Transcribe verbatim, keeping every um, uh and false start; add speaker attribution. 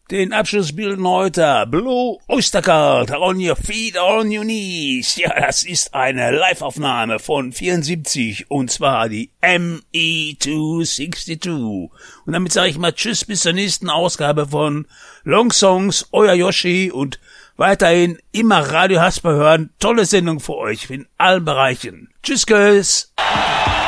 Speaker 1: Den Abschluss bilden heute Blue Oyster Cult, On Your Feet, On Your Knees. Ja, das ist eine Live-Aufnahme von vierundsiebzig und zwar die M E zweihundertzweiundsiebzig. Und damit sage ich mal Tschüss bis zur nächsten Ausgabe von Long Songs, euer Yoshi und weiterhin immer Radio Hasper hören. Tolle Sendung für euch in allen Bereichen. Tschüss, Guys.